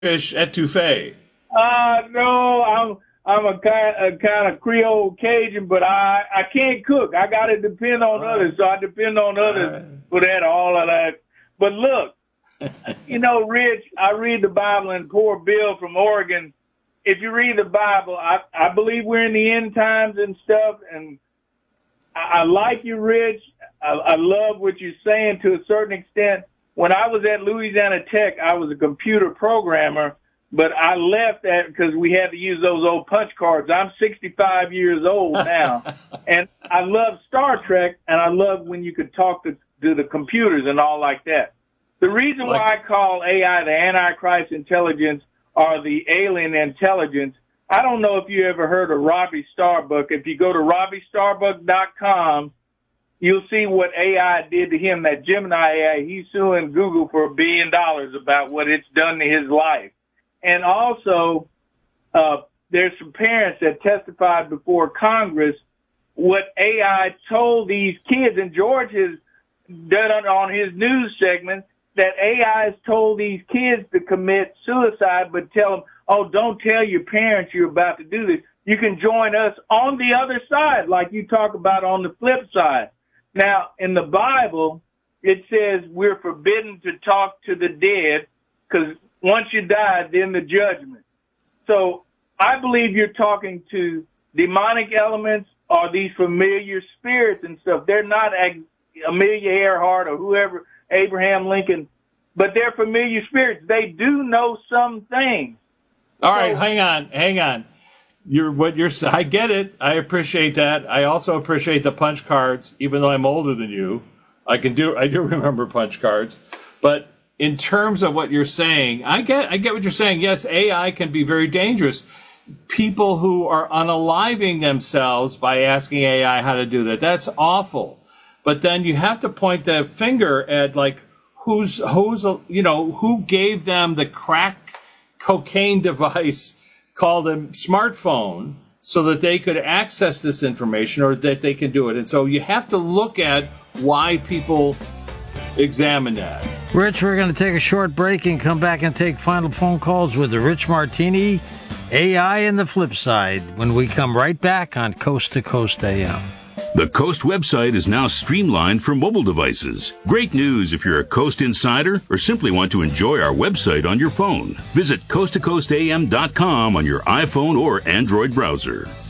fish etouffee? No, I'm a kind of Creole Cajun, but I can't cook. I got to depend on others, so I depend on others for that, all of that. But look, Rich, I read the Bible, and poor Bill from Oregon, if you read the Bible, I believe we're in the end times and stuff, and I like you, Rich. I love what you're saying to a certain extent. When I was at Louisiana Tech, I was a computer programmer, but I left that because we had to use those old punch cards. I'm 65 years old now, and I love Star Trek, and I love when you could talk to the computers and all like that. The reason why I call AI the Antichrist intelligence or the alien intelligence, I don't know if you ever heard of Robbie Starbuck. If you go to RobbieStarbuck.com, you'll see what AI did to him, that Gemini AI. He's suing Google for $1 billion about what it's done to his life. And also, there's some parents that testified before Congress what AI told these kids, and George has done it on his news segment, that AI has told these kids to commit suicide, but tell them, oh, don't tell your parents you're about to do this. You can join us on the other side, like you talk about on the flip side. Now, in the Bible, it says we're forbidden to talk to the dead because once you die, then the judgment. So I believe you're talking to demonic elements or these familiar spirits and stuff. They're not Amelia Earhart or whoever, Abraham Lincoln, but they're familiar spirits. They do know some things. All right, hang on. I get it. I appreciate that. I also appreciate the punch cards, even though I'm older than you. I do remember punch cards. But in terms of what you're saying, I get what you're saying. Yes, AI can be very dangerous. People who are unaliving themselves by asking AI how to do that, that's awful. But then you have to point the finger at who gave them the crack cocaine device called a smartphone so that they could access this information or that they can do it. And so you have to look at why people examine that. Rich, we're going to take a short break and come back and take final phone calls with Rich Martini, AI and the Flip Side, when we come right back on Coast to Coast AM. The Coast website is now streamlined for mobile devices. Great news if you're a Coast insider or simply want to enjoy our website on your phone. Visit coasttocoastam.com on your iPhone or Android browser.